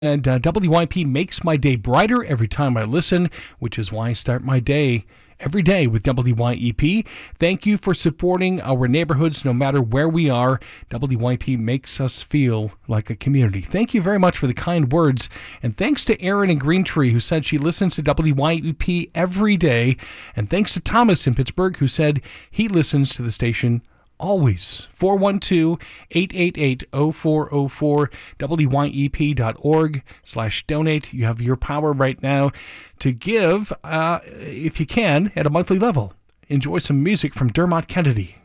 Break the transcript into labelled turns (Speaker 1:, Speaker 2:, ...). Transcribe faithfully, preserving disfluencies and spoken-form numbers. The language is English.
Speaker 1: And uh, W Y P makes my day brighter every time I listen, which is why I start my day every day with W Y E P. Thank you for supporting our neighborhoods no matter where we are. W Y P makes us feel like a community. Thank you very much for the kind words. And thanks to Erin in Greentree, who said she listens to W Y E P every day. And thanks to Thomas in Pittsburgh, who said he listens to the station always. four one two, eight eight eight, zero four zero four, W Y E P dot org slash donate. You have your power right now to give, uh, if you can, at a monthly level. Enjoy some music from Dermot Kennedy.